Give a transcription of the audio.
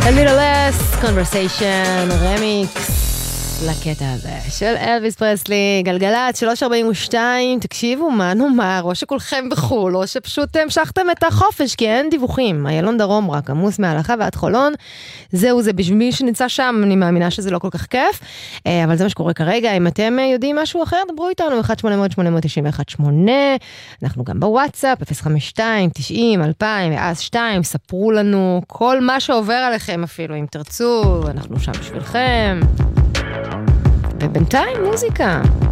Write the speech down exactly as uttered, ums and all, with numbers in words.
A little less conversation, רמיקס לקטע הזה של אלוויס פרסלי, גלגלת שלוש ארבעים ושתיים. תקשיבו, מה נאמר, או שכולכם בחול, או שפשוט המשכתם את החופש, כי אין דיווחים. איילון דרום רק עמוס מהלכה ועד חולון. זהו, זה בשביל שנמצא שם, אני מאמינה שזה לא כל כך כיף, אבל זה מה שקורה כרגע. אם אתם יודעים משהו אחר, דברו איתנו, אחת שמונה אפס אפס שמונה תשע אחת שמונה. אנחנו גם בוואטסאפ, אפס חמש שתיים תשעים אלפיים ואז שתיים. ספרו לנו כל מה שעובר עליכם, אפילו אם תרצו, אנחנו שם בשבילכם. ובינתיים מוזיקה.